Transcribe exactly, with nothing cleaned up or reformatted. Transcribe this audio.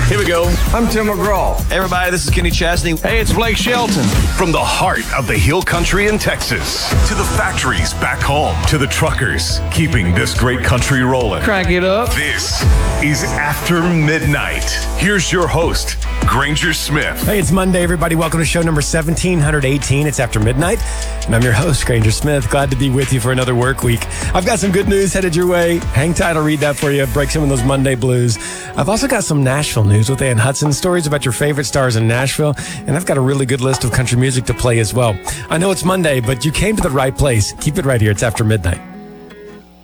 Here we go. I'm Tim McGraw. Hey, everybody, this is Kenny Chesney. Hey, it's Blake Shelton. From the heart of the hill country in Texas to the factories back home to the truckers keeping this great country rolling. Crank it up. This is After Midnight. Here's your host, Granger Smith. Hey, it's Monday, everybody. Welcome to show number seventeen eighteen. It's After Midnight, and I'm your host, Granger Smith. Glad to be with you for another work week. I've got some good news headed your way. Hang tight, I'll read that for you. Break some of those Monday blues. I've also got some Nashville news with Ann Hudson, stories about your favorite stars in Nashville, and I've got a really good list of country music to play as well. I know it's Monday, but you came to the right place. Keep it right here. It's After Midnight.